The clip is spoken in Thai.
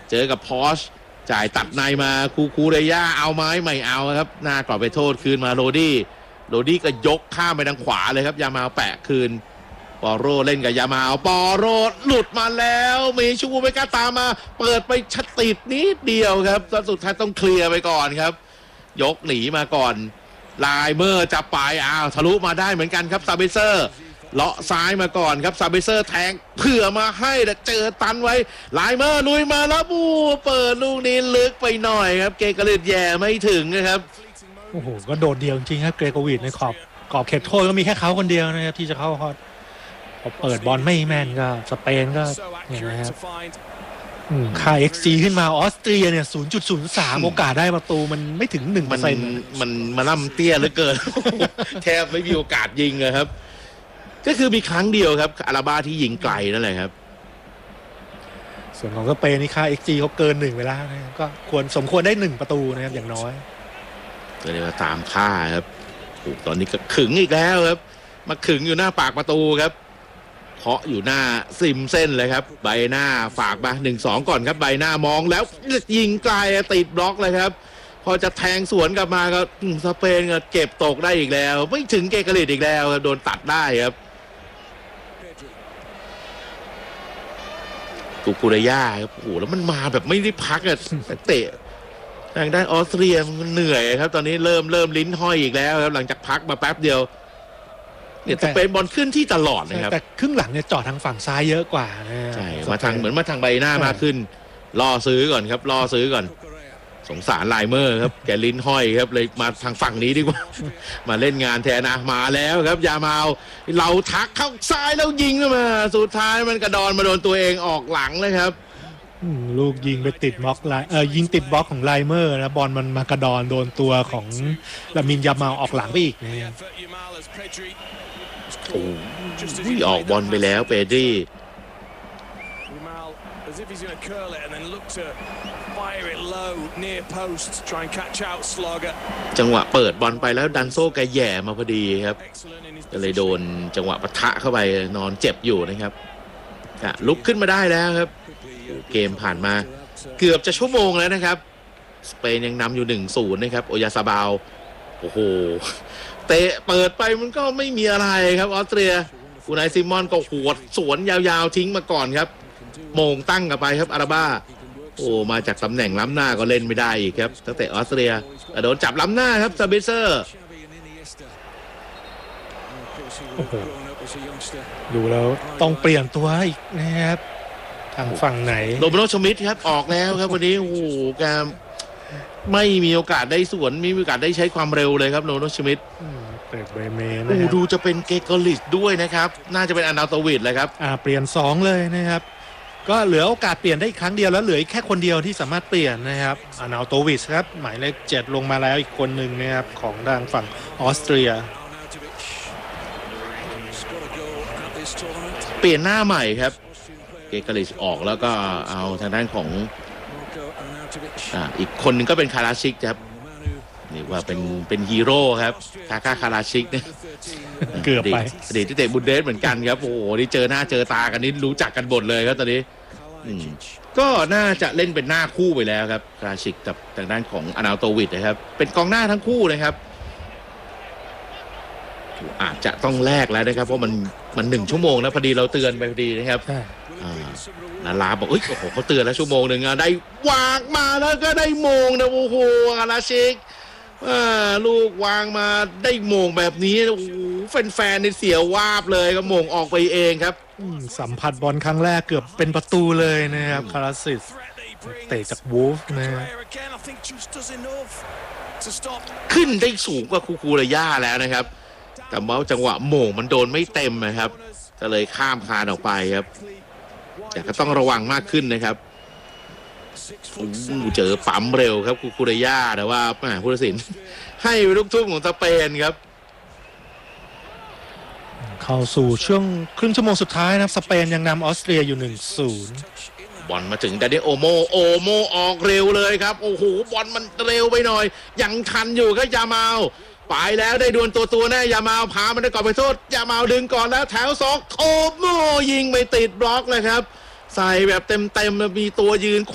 เจอกับพอชจ่ายตัดในมาคูเรย่าเอาไหมไม่เอาครับหน้ากรอบไปโทษคืนมาโรดี้ก็ยกข้ามไปทางขวาเลยครับยามาแปะคืนปอโรเล่นกับยามาปอโรหลุดมาแล้วมีชูไม่กล้าตามมาเปิดไปชัดติดนิดเดียวครับสุดท้ายต้องเคลียร์ไปก่อนครับยกหนีมาก่อนไลเมอร์จะไปทะลุมาได้เหมือนกันครับซาเบเซอร์เลาะซ้ายมาก่อนครับซาเบเซอร์แทงเผื่อมาให้แต่เจอตันไว้ไลเมอร์ลุยมาแล้วเปิดลูกนี้ลึกไปหน่อยครับเกเกเรตแย่ไม่ถึงนะครับโอ้โหก็โดดเดี่ยวจริงครับเกรโกวิชในขอบเขตโทษก็มีแค่เขาคนเดียวนะครับที่จะเข้าฮอตพอเปิดบอลไม่แม่นก็สเปนก็เนี่ยนะครับค่า XG ขึ้นมาออสเตรียเนี่ย 0.03 โอกาสได้ประตูมันไม่ถึง 1% มันล่ำเตี้ยเหลือเกิน แทบไม่มีโอกาสยิงเลยครับก็คือมีครั้งเดียวครับอาราบาที่ยิงไกลนั่นแหละครับส่วนของสเปนนี่ค่า XG เขาเกิน1ไปแล้วนะครับก็สมควรได้1ประตูนะครับอย่างน้อยก็เลยมาตามค่าครับตอนนี้ก็ขึงอีกแล้วครับมาขึงอยู่หน้าปากประตูครับเคาะอยู่หน้าซิมเส้นเลยครับใบหน้าฝากมา 1-2 ก่อนครับใบหน้ามองแล้วยิงไกลติดบล็อกเลยครับพอจะแทงสวนกลับมาก็สเปนก็เก็บตกได้อีกแล้วไม่ถึงเกเกเรตอีกแล้วโดนตัดได้ครับกูเรย่าครับโอ้โหแล้วมันมาแบบไม่ได้พักเตะทางด้านออสเตรียมันเหนื่อยครับตอนนี้เริ่มลิ้นห้อยอีกแล้วครับหลังจากพักมาแป๊บเดียวเนี่ยสเปนบอลขึ้นที่ตลอดนะครับแต่ครึ่งหลังเนี่ยจอดทางฝั่งซ้ายเยอะกว่าใช่มาทางเหมือนมาทางใบหน้ามากขึ้นล่อซื้อก่อนครับล่อซื้อก่อนสงสารไลเมอร์ครับแกลิ้นห้อยครับเลยมาทางฝั่งนี้ดีกว่ามาเล่นงานแทนมาแล้วครับยามาเราทักเข้าซ้ายแล้วยิงมาสุดท้ายมันกระดอนมาโดนตัวเองออกหลังเลยครับลูกยิงไปติดบล็อกยิงติดบล็อกของไลเมอร์นะบอลมันมากระดอนโดนตัวของลามินยามาออกหลังไปอีกนะครับโอ้ยออกบอลไปแล้วเปดรี่จังหวะเปิดบอลไปแล้วดันโซ่แกแย่มาพอดีครับก็เลยโดนจังหวะปะทะเข้าไปนอนเจ็บอยู่นะครับลุกขึ้นมาได้แล้วครับเกมผ่านมาเกือบจะชั่วโมงแล้วนะครับสเปนยังนำอยู่ 1-0 นะครับโอยาซาบาวโอ้โหเตะเปิดไปมันก็ไม่มีอะไรครับออสเตรียอูไนซิมอนก็หัวสวนยาวๆทิ้งมาก่อนครับโมงตั้งกลับไปครับอาราบ้าโอ้มาจากตำแหน่งล้ำหน้าก็เล่นไม่ได้อีกครับตั้งแต่ออสเตรียโดนจับล้ำหน้าครับซาเบเซอร์ดูแล้วต้องเปลี่ยนตัวอีกนะครับทางฝั่งไหนโรเบโรชมิดครับออกแล้วครับวันนี้โอ้โหแกไม่มีโอกาสได้สวนไม่มีโอกาสได้ใช้ความเร็วเลยครับโรเบโรชมิดเปิดเบรเมนดูจะเป็นเกเกลิชด้วยนะครับน่าจะเป็นอานาโตวิชเลยครับเปลี่ยน2เลยนะครับก็เหลือโอกาสเปลี่ยนได้ครั้งเดียวแล้วเหลือแค่คนเดียวที่สามารถเปลี่ยนนะครับอานาโตวิชครับหมายเลข7ลงมาแล้วอีกคนหนึ่งนะครับของทางฝั่งออสเตรียเปลี่ยนหน้าใหม่ครับเกเกลิชออกแล้วก็เอาทางด้านของอีกคนหนึ่งก็เป็นคาราชิกครับนี่ว่าเป็นฮีโร่ครับคาราชิกเนี่ยเกือบไปอดีตที่เตะบุนเดสเหมือนกันครับโอ้โหนี่เจอหน้าเจอตากันนี่รู้จักกันหมดเลยครับตอนนี้ก็น่าจะเล่นเป็นหน้าคู่ไปแล้วครับคาราชิกกับทางด้านของอานาโตวิชนะครับเป็นกองหน้าทั้งคู่นะครับอาจจะต้องแลกแล้วนะครับเพราะมัน1 ชั่วโมงแล้วพอดีเราเตือนไปพอดีนะครับนาลาบอกโอ้โหเขาเตือนแล้วชั่วโมงหนึ่งได้วางมาแล้วก็ได้โมงนะโอ้โหคาราชิกลูกวางมาได้โมงแบบนี้โอ้โหแฟนๆในเสียววาบเลยก็โมงออกไปเองครับสัมผัสบอลครั้งแรกเกือบเป็นประตูเลยนะครับคาราซิสเตะจากวูฟนะขึ้นได้สูงกว่าคูเรย่าแล้วนะครับแต่เมาจังหวะโมงมันโดนไม่เต็มนะครับก็เลยข้ามคานออกไปครับแต่ก็ต้องระวังมากขึ้นนะครับเจอปั๊มเร็วครับคูเรย่าแต่ว่าผู้ตัดสินให้ลูกทุ่งของสเปนครับเข้าสู่ช่วงครึ่งชั่วโมงสุดท้ายนะครับสเปนยังนำออสเตรียอยู่ 1-0 บอลมาถึงดานิโอโมออกเร็วเลยครับโอ้โหบอลมันเร็วไปหน่อยยังทันอยู่ครับยามาไปแล้วได้ดวลตัวแน่ยามาพามันได้ก่อนไปโทษยามาดึงก่อนแล้วแถว2โยิงไม่ติดบล็อกเลยครับใส่แบบเต็มมีตัวยืนข